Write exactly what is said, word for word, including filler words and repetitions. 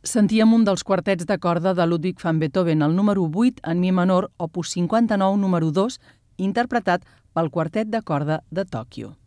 Sentíem un dels quartets de corda de Ludwig van Beethoven, el número vuit en mi menor, opus cinquanta-nou, número dos, interpretat pel Quartet de Corda de Tòquio.